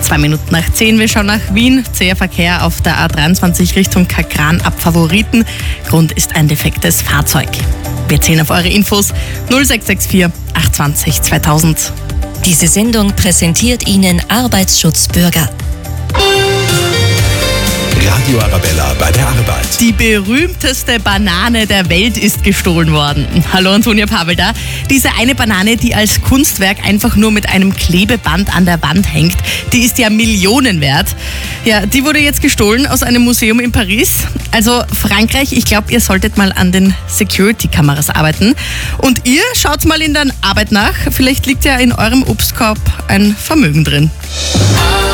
2 Minuten nach 10. Wir schauen nach Wien. Zäher Verkehr auf der A23 Richtung Kakran ab Favoriten. Grund ist ein defektes Fahrzeug. Wir zählen auf eure Infos 0664 820 2000. Diese Sendung präsentiert Ihnen Arbeitsschutzbürger. Radio Arabella bei der Arbeit. Die berühmteste Banane der Welt ist gestohlen worden. Hallo, Antonia Pavel da. Diese eine Banane, die als Kunstwerk einfach nur mit einem Klebeband an der Wand hängt, die ist ja Millionen wert. Ja, die wurde jetzt gestohlen aus einem Museum in Paris. Also Frankreich, ich glaube, ihr solltet mal an den Security-Kameras arbeiten. Und ihr schaut mal in der Arbeit nach. Vielleicht liegt ja in eurem Obstkorb ein Vermögen drin.